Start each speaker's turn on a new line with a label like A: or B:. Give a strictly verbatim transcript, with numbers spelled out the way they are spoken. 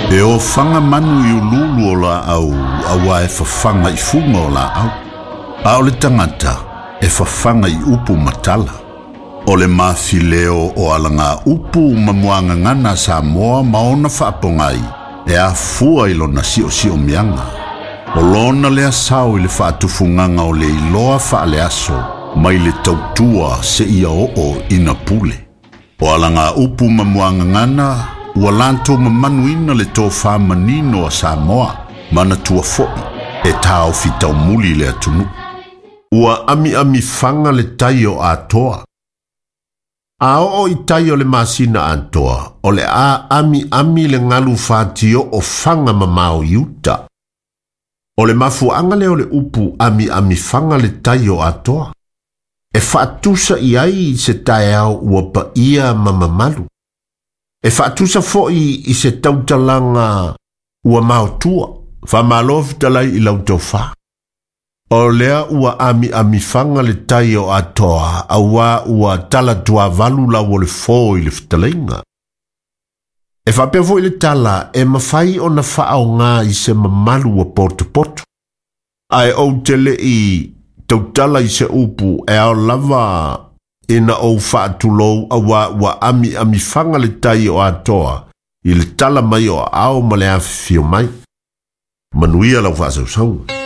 A: E o fanga manu i ululu o la au, awa e fafanga i funga o la au. A o le tangata, e fafanga i upu matala. O le mafileo o alanga upu mamuanga ngana sa moa maona whaapongai, e a fua ilo na sio sio mianga. O lona le asau i le whaatufunganga o le iloa wha le aso, mai le tautua se ia o o ina pule. O alanga upu mamuanga ngana, ua lanto mamanuina le tō whamanino a Samoa, mana tua foi, e tau fitau muli le atunu. Ua ami ami fanga le taio a toa. A o i taio le masina a toa, o le a ami ami le ngalu whatio o fanga mamao yuta. O le mafu anga leo le upu ami ami fanga le taio a toa. E whaatusa i ai se tae au ua pa ia mamamalu. E whaatusa foi i se tautalanga ua maotua, whamalofi talai i lau tau wha. O lea ua ami ami fanga le taio a toa, awa ua tala tua valu la o le fō i le fitalainga. E whapea fo i le tala, e mawhai o na whaao ngā i se mamalu a porto porto. Ai au tele i tautala i se upu e au lava ina o whaatulou awa ua ami ami fanga le taio a toa, i le tala mai o au ma le awhio mai. Manuia lau whaasau sau.